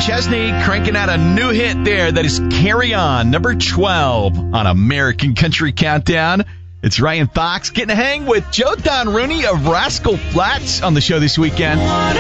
Chesney cranking out a new hit there. That is Carry On, number 12 on American Country Countdown. It's Ryan Fox getting a hang with Joe Don Rooney of Rascal Flatts on the show this weekend.